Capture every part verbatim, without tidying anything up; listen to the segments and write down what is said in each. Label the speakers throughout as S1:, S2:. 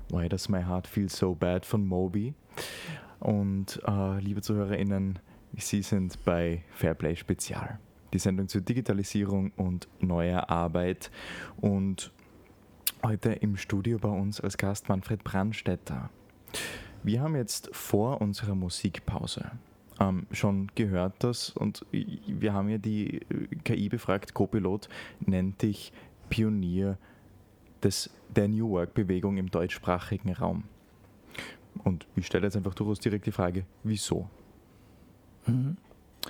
S1: Why Does My Heart Feel So Bad von Moby. Und äh, liebe ZuhörerInnen, Sie sind bei Fairplay Spezial, die Sendung zur Digitalisierung und neuer Arbeit. Und heute im Studio bei uns als Gast Manfred Brandstätter. Wir haben jetzt vor unserer Musikpause ähm, schon gehört, dass, und wir haben ja die K I befragt, Copilot nennt dich Pionier des, der New Work-Bewegung im deutschsprachigen Raum. Und ich stelle jetzt einfach durchaus direkt die Frage, wieso?
S2: Mhm.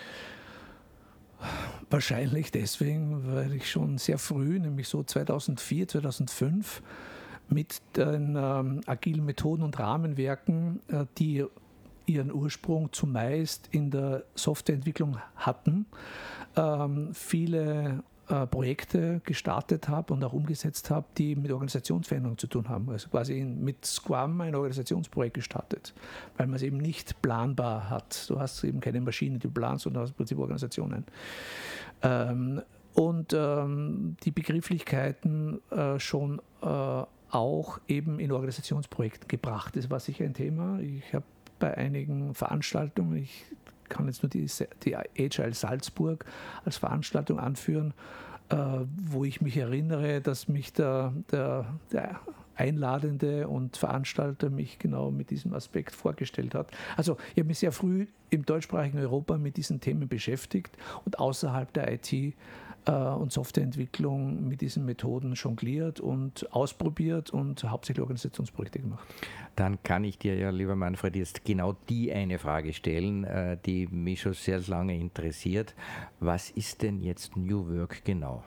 S2: Wahrscheinlich deswegen, weil ich schon sehr früh, nämlich so zweitausendvier, zweitausendfünf, mit den ähm, agilen Methoden und Rahmenwerken, äh, die ihren Ursprung zumeist in der Softwareentwicklung hatten, ähm, viele äh, Projekte gestartet habe und auch umgesetzt habe, die mit Organisationsveränderung zu tun haben. Also quasi in, mit Scrum ein Organisationsprojekt gestartet, weil man es eben nicht planbar hat. Du hast eben keine Maschine, die du planst, sondern hast im Prinzip Organisationen. Ähm, und ähm, die Begrifflichkeiten äh, schon äh, auch eben in Organisationsprojekten gebracht. Das war sicher ein Thema. Ich habe bei einigen Veranstaltungen, ich kann jetzt nur die, die Agile Salzburg als Veranstaltung anführen, äh, wo ich mich erinnere, dass mich der, der, der Einladende und Veranstalter mich genau mit diesem Aspekt vorgestellt hat. Also ich habe mich sehr früh im deutschsprachigen Europa mit diesen Themen beschäftigt und außerhalb der I T äh, und Softwareentwicklung mit diesen Methoden jongliert und ausprobiert und hauptsächlich Organisationsprojekte gemacht.
S3: Dann kann ich dir ja, lieber Manfred, jetzt genau die eine Frage stellen, äh, die mich schon sehr lange interessiert. Was ist denn jetzt New Work genau?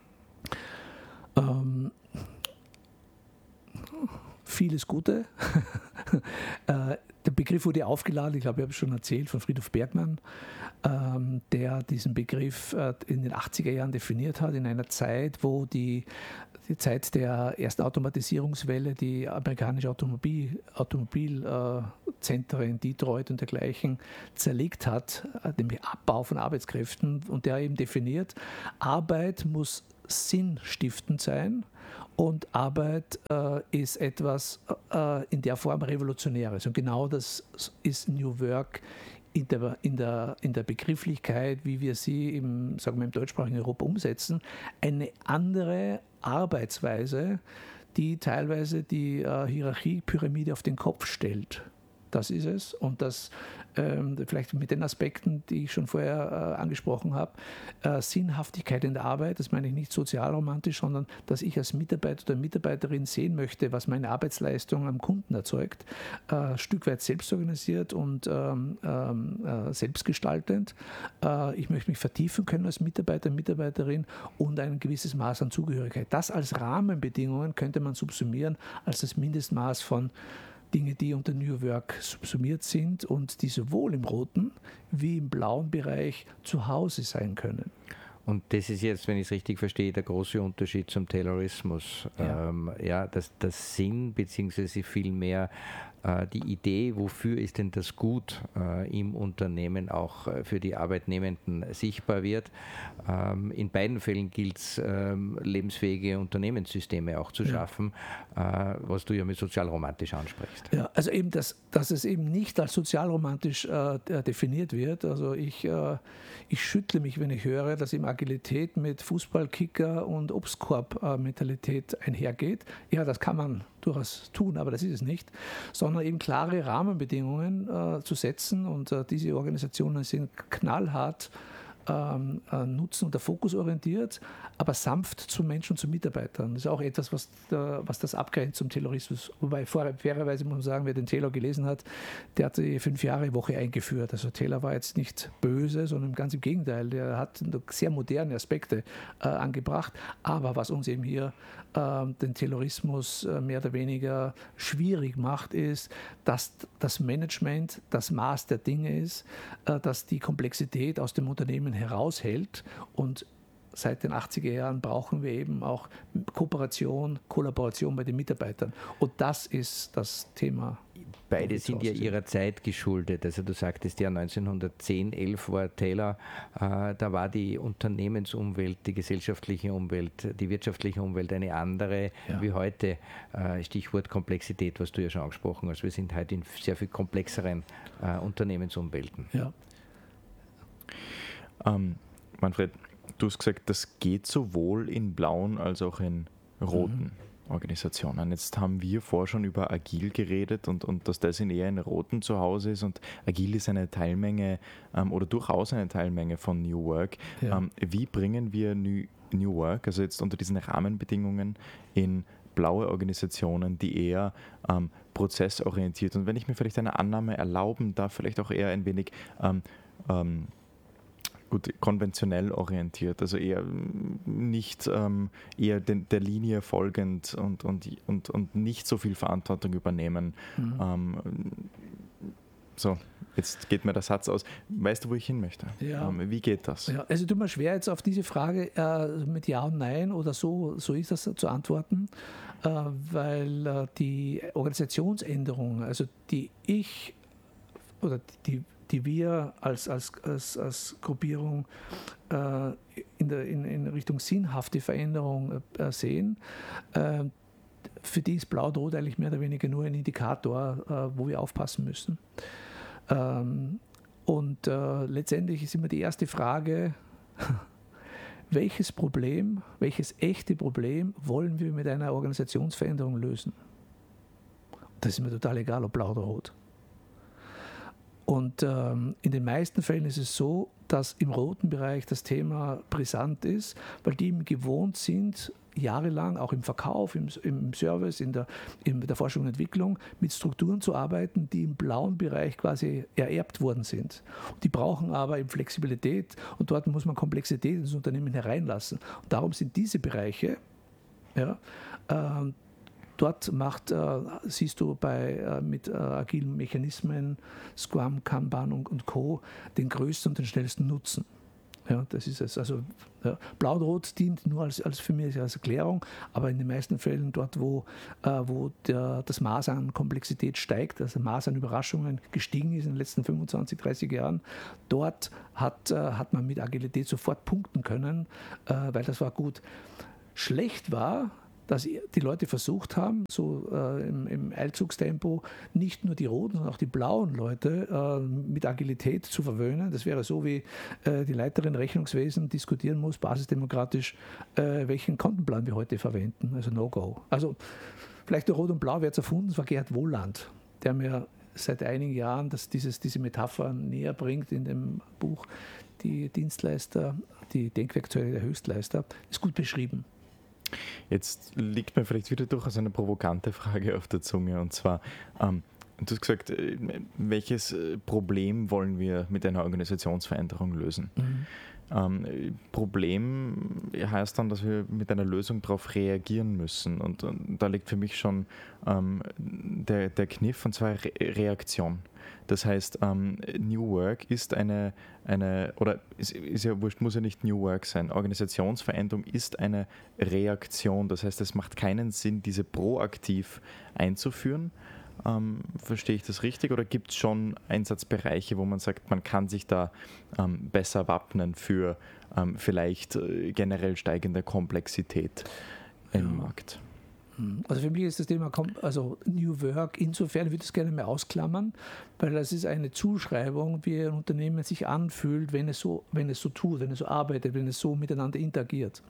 S2: Ähm, Vieles Gute. äh, der Begriff wurde aufgeladen, ich glaube, ich habe es schon erzählt, von Friedhof Bergmann, ähm, der diesen Begriff äh, in den achtziger Jahren definiert hat, in einer Zeit, wo die, die Zeit der ersten Automatisierungswelle die amerikanische Automobil, Automobilzentren äh, in Detroit und dergleichen zerlegt hat, äh, nämlich Abbau von Arbeitskräften, und der eben definiert, Arbeit muss sinnstiftend sein. Und Arbeit äh, ist etwas äh, in der Form Revolutionäres. Und genau das ist New Work in der, in der, in der Begrifflichkeit, wie wir sie im, sagen wir, im deutschsprachigen Europa umsetzen. Eine andere Arbeitsweise, die teilweise die äh, Hierarchiepyramide auf den Kopf stellt. Das ist es. Und das ähm, vielleicht mit den Aspekten, die ich schon vorher äh, angesprochen habe, äh, Sinnhaftigkeit in der Arbeit, das meine ich nicht sozialromantisch, sondern dass ich als Mitarbeiter oder Mitarbeiterin sehen möchte, was meine Arbeitsleistung am Kunden erzeugt, äh, ein Stück weit selbstorganisiert und ähm, äh, selbstgestaltend. Äh, ich möchte mich vertiefen können als Mitarbeiter, Mitarbeiterin und ein gewisses Maß an Zugehörigkeit. Das als Rahmenbedingungen könnte man subsumieren als das Mindestmaß von Dinge, die unter New Work subsumiert sind und die sowohl im roten wie im blauen Bereich zu Hause sein können.
S3: Und das ist jetzt, wenn ich es richtig verstehe, der große Unterschied zum Taylorismus. Ja, ähm, ja dass das Sinn beziehungsweise vielmehr äh, die Idee, wofür ist denn das Gut äh, im Unternehmen auch äh, für die Arbeitnehmenden sichtbar wird. Ähm, in beiden Fällen gilt es, ähm, lebensfähige Unternehmenssysteme auch zu
S2: ja.
S3: schaffen, äh, was du ja mit sozialromantisch ansprichst.
S2: Ja, also eben, das, dass es eben nicht als sozialromantisch äh, definiert wird. Also ich, äh, ich schüttle mich, wenn ich höre, dass eben Agilität mit Fußballkicker und Obstkorb-Mentalität einhergeht. Ja, das kann man durchaus tun, aber das ist es nicht, sondern eben klare Rahmenbedingungen äh, zu setzen, und äh, diese Organisationen sind knallhart ähm, äh, nutzen- und fokusorientiert, aber sanft zu Menschen und zu Mitarbeitern. Das ist auch etwas, was, der, was das abgrenzt zum Taylorismus. Wobei vor, fairerweise muss man sagen, wer den Taylor gelesen hat, der hat die Fünf-Jahre-Woche eingeführt. Also Taylor war jetzt nicht böse, sondern ganz im Gegenteil. Der hat sehr moderne Aspekte äh, angebracht. Aber was uns eben hier äh, den Taylorismus äh, mehr oder weniger schwierig macht, ist, dass das Management das Maß der Dinge ist, äh, dass die Komplexität aus dem Unternehmen heraushält, und seit den achtziger Jahren brauchen wir eben auch Kooperation, Kollaboration bei den Mitarbeitern. Und das ist das Thema.
S3: Beide sind ja ihrer Zeit geschuldet. Also du sagtest ja neunzehnhundertzehn, elf war Taylor, äh, da war die Unternehmensumwelt, die gesellschaftliche Umwelt, die wirtschaftliche Umwelt eine andere ja. wie heute. Äh, Stichwort Komplexität, was du ja schon angesprochen hast. Wir sind heute in sehr viel komplexeren äh, Unternehmensumwelten.
S2: Ja.
S1: Ähm, Manfred, du hast gesagt, das geht sowohl in blauen als auch in roten mhm. Organisationen. Jetzt haben wir vorher schon über Agil geredet und, und dass das in eher in roten zu Hause ist, und Agil ist eine Teilmenge ähm, oder durchaus eine Teilmenge von New Work. Ja. Ähm, wie bringen wir New, New Work, also jetzt unter diesen Rahmenbedingungen, in blaue Organisationen, die eher ähm, prozessorientiert, und wenn ich mir vielleicht eine Annahme erlauben darf, vielleicht auch eher ein wenig ähm, ähm, gut, konventionell orientiert, also eher nicht ähm, eher den, der Linie folgend und, und, und, und nicht so viel Verantwortung übernehmen. Mhm. Ähm, so, jetzt geht mir der Satz aus. Weißt du, wo ich hin möchte?
S2: Ja.
S1: Ähm, wie geht das?
S2: Ja, also tut mir schwer, jetzt auf diese Frage äh, mit Ja und Nein oder so, so ist das zu antworten, äh, weil äh, die Organisationsänderung, also die ich oder die die wir als, als, als, als Gruppierung äh, in, der, in, in Richtung sinnhafte Veränderung äh, sehen, äh, für die ist Blau-Rot eigentlich mehr oder weniger nur ein Indikator, äh, wo wir aufpassen müssen. Ähm, und äh, letztendlich ist immer die erste Frage, welches Problem, welches echte Problem wollen wir mit einer Organisationsveränderung lösen? Das ist mir total egal, ob blau oder rot. Und ähm, in den meisten Fällen ist es so, dass im roten Bereich das Thema brisant ist, weil die eben gewohnt sind, jahrelang auch im Verkauf, im, im Service, in der, in der Forschung und Entwicklung mit Strukturen zu arbeiten, die im blauen Bereich quasi ererbt worden sind. Die brauchen aber eben Flexibilität, und dort muss man Komplexität ins Unternehmen hereinlassen. Und darum sind diese Bereiche, ja, äh, dort macht, äh, siehst du bei, äh, mit äh, agilen Mechanismen, Scrum, Kanban und, und Co. den größten und den schnellsten Nutzen. Ja, das ist es. Also ja, Blau und Rot dient nur als, als für mich als Erklärung, aber in den meisten Fällen dort, wo, äh, wo der, das Maß an Komplexität steigt, also das Maß an Überraschungen gestiegen ist in den letzten fünfundzwanzig, dreißig Jahren, dort hat, äh, hat man mit Agilität sofort punkten können, äh, weil das war gut. Schlecht war, dass die Leute versucht haben, so äh, im, im Eilzugstempo nicht nur die roten, sondern auch die blauen Leute äh, mit Agilität zu verwöhnen. Das wäre so, wie äh, die Leiterin Rechnungswesen diskutieren muss, basisdemokratisch, äh, welchen Kontenplan wir heute verwenden. Also No-Go. Also vielleicht der Rot und Blau, wer es erfunden, das war Gerd Wohland, der mir seit einigen Jahren das, dieses, diese Metapher näher bringt in dem Buch Die Dienstleister, die Denkwerkzeuge der Höchstleister, ist gut beschrieben.
S1: Jetzt liegt mir vielleicht wieder durchaus eine provokante Frage auf der Zunge, und zwar, ähm, du hast gesagt, welches Problem wollen wir mit einer Organisationsveränderung lösen? Mhm. Ähm, Problem heißt dann, dass wir mit einer Lösung darauf reagieren müssen, und, und da liegt für mich schon ähm, der, der Kniff, und zwar Re- Reaktion. Das heißt, ähm, New Work ist eine, eine oder ist, ist ja wurscht, muss ja nicht New Work sein. Organisationsveränderung ist eine Reaktion. Das heißt, es macht keinen Sinn, diese proaktiv einzuführen. Ähm, verstehe ich das richtig? Oder gibt es schon Einsatzbereiche, wo man sagt, man kann sich da ähm, besser wappnen für ähm, vielleicht äh, generell steigende Komplexität im ja. Markt?
S2: Also für mich ist das Thema also New Work, insofern würde ich es gerne mal ausklammern, weil das ist eine Zuschreibung, wie ein Unternehmen sich anfühlt, wenn es so, wenn es so tut, wenn es so arbeitet, wenn es so miteinander interagiert.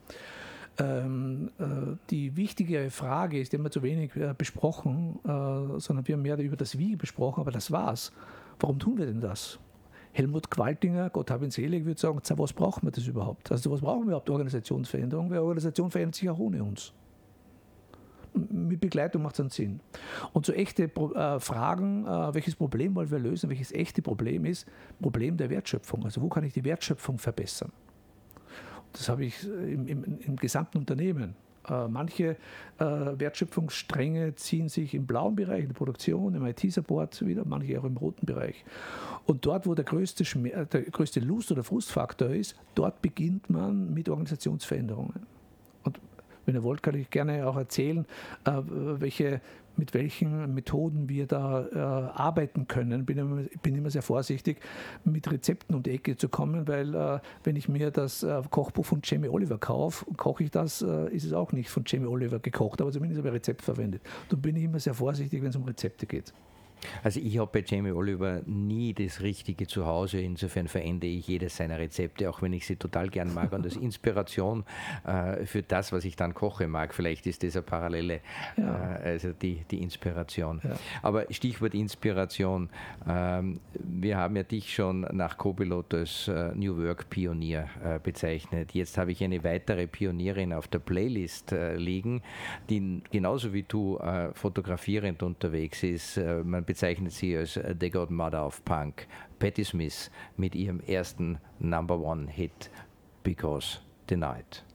S2: Ähm, äh, die wichtigere Frage ist, die haben wir zu wenig äh, besprochen, äh, sondern wir haben mehr über das Wie besprochen, aber das war's. Warum tun wir denn das? Helmut Qualtinger, Gott hab ihn selig, würde sagen, was brauchen wir das überhaupt? Also was brauchen wir überhaupt Organisationsveränderung? Weil Organisation verändert sich auch ohne uns. Mit Begleitung macht es einen Sinn. Und so echte äh, Fragen, äh, welches Problem wollen wir lösen, welches echte Problem ist, Problem der Wertschöpfung. Also wo kann ich die Wertschöpfung verbessern? Das habe ich im, im, im gesamten Unternehmen. Äh, manche äh, Wertschöpfungsstränge ziehen sich im blauen Bereich, in der Produktion, im I T-Support wieder, manche auch im roten Bereich. Und dort, wo der größte, Schmer- der größte Lust- oder Frustfaktor ist, dort beginnt man mit Organisationsveränderungen. Und Wenn ihr wollt, kann ich gerne auch erzählen, äh, welche mit welchen Methoden wir da äh, arbeiten können. Bin immer, bin immer sehr vorsichtig, mit Rezepten um die Ecke zu kommen, weil äh, wenn ich mir das äh, Kochbuch von Jamie Oliver kaufe, koche ich das, äh, ist es auch nicht von Jamie Oliver gekocht, aber zumindest habe ich ein Rezept verwendet. Da bin ich immer sehr vorsichtig, wenn es um Rezepte geht.
S3: Also ich habe bei Jamie Oliver nie das Richtige zu Hause, insofern verändere ich jedes seiner Rezepte, auch wenn ich sie total gern mag und als Inspiration äh, für das, was ich dann koche mag. Vielleicht ist das eine Parallele, ja. äh, also die, die Inspiration. Ja. Aber Stichwort Inspiration, ähm, wir haben ja dich schon nach Co-Pilot als äh, New Work Pionier äh, bezeichnet. Jetzt habe ich eine weitere Pionierin auf der Playlist äh, liegen, die genauso wie du äh, fotografierend unterwegs ist. Äh, man bezeichnet sie als The Godmother of Punk, Patti Smith mit ihrem ersten Number One Hit, Because the Night.